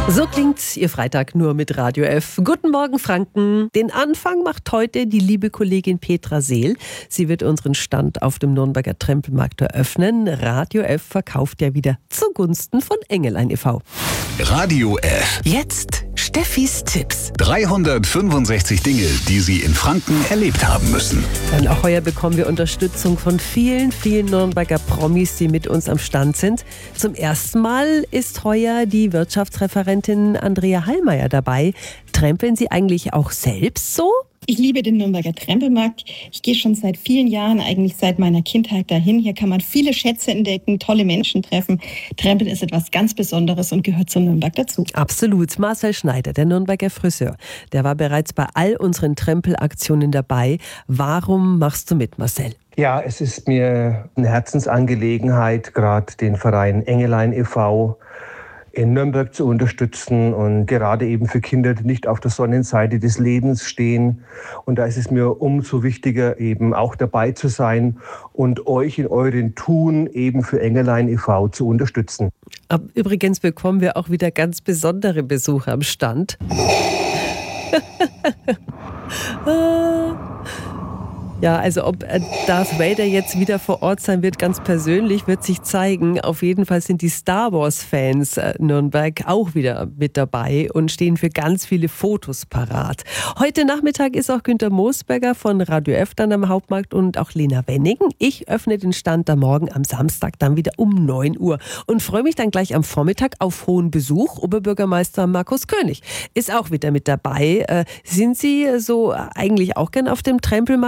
So klingt Ihr Freitag nur mit Radio F. Guten Morgen, Franken. Den Anfang macht heute die liebe Kollegin Petra Seel. Sie wird unseren Stand auf dem Nürnberger Trempelmarkt eröffnen. Radio F verkauft ja wieder zugunsten von Engelein e.V. Radio F. Jetzt Steffis Tipps. 365 Dinge, die Sie in Franken erlebt haben müssen. Dann auch heuer bekommen wir Unterstützung von vielen Nürnberger Promis, die mit uns am Stand sind. Zum ersten Mal ist heuer die Wirtschaftsreferentin Andrea Hallmeier dabei. Trempeln Sie eigentlich auch selbst so? Ich liebe den Nürnberger Trempelmarkt. Ich gehe schon seit vielen Jahren, eigentlich seit meiner Kindheit dahin. Hier kann man viele Schätze entdecken, tolle Menschen treffen. Trempeln ist etwas ganz Besonderes und gehört zu Nürnberg dazu. Absolut. Marcel Schneider, der Nürnberger Friseur, der war bereits bei all unseren Trempelaktionen dabei. Warum machst du mit, Marcel? Ja, es ist mir eine Herzensangelegenheit, gerade den Verein Engelein e.V. in Nürnberg zu unterstützen und gerade eben für Kinder, die nicht auf der Sonnenseite des Lebens stehen. Und da ist es mir umso wichtiger, eben auch dabei zu sein und euch in euren Tun eben für Engelein e.V. zu unterstützen. Übrigens bekommen wir auch wieder ganz besondere Besucher am Stand. Ja, also ob Darth Vader jetzt wieder vor Ort sein wird, ganz persönlich, wird sich zeigen. Auf jeden Fall sind die Star Wars-Fans Nürnberg auch wieder mit dabei und stehen für ganz viele Fotos parat. Heute Nachmittag ist auch Günter Moosberger von Radio F dann am Hauptmarkt und auch Lena Wennigen. Ich öffne den Stand am Morgen am Samstag dann wieder um 9 Uhr und freue mich dann gleich am Vormittag auf hohen Besuch. Oberbürgermeister Markus König ist auch wieder mit dabei. Sind Sie so eigentlich auch gern auf dem Trempelmarkt